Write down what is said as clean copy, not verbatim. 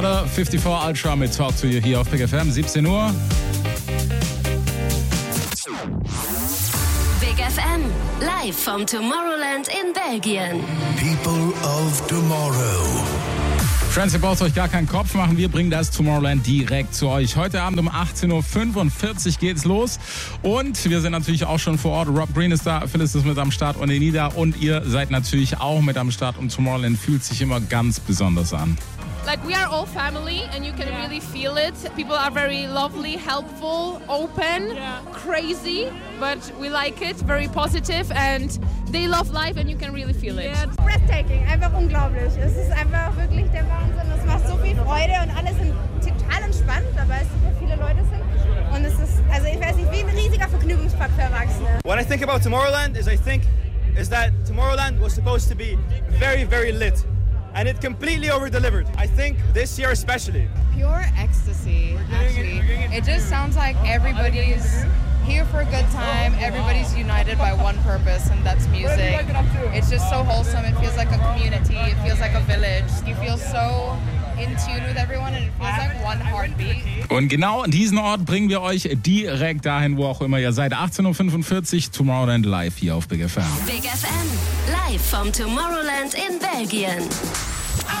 54 Ultra mit Talk to You hier auf Big FM, 17 Uhr. Big FM, live vom Tomorrowland in Belgien. People of Tomorrow. Friends, ihr braucht euch gar keinen Kopf machen, wir bringen das Tomorrowland direkt zu euch. Heute Abend um 18.45 Uhr geht's los und wir sind natürlich auch schon vor Ort. Rob Green ist da, Phyllis ist mit am Start und Enida und ihr seid natürlich auch mit am Start und Tomorrowland fühlt sich immer ganz besonders an. Like, we are all family and you can really feel it. People are very lovely, helpful, open, crazy, but we like it, very positive and they love life and you can really feel it. Yeah, breathtaking, einfach unglaublich. Es ist einfach wirklich der Wahnsinn. Es macht so viel Freude und alle sind total entspannt, dabei es super viele Leute sind. Und es ist, also ich weiß nicht, wie ein riesiger Vergnügungspark für Erwachsene. What I think about Tomorrowland is that Tomorrowland was supposed to be very, very lit. And it completely over-delivered. I think this year especially. Pure ecstasy, actually. It just sounds like everybody's here for a good time. Everybody's united by one purpose, and that's music. It's just so wholesome. It feels like a community. It feels like a village. You feel so in tune with everyone, and it feels like one heartbeat. Und genau an diesen Ort bringen wir euch direkt dahin, wo auch immer ihr seid. 18.45 Uhr, Tomorrowland live hier auf Big FM. Big FM, live vom Tomorrowland in Belgien.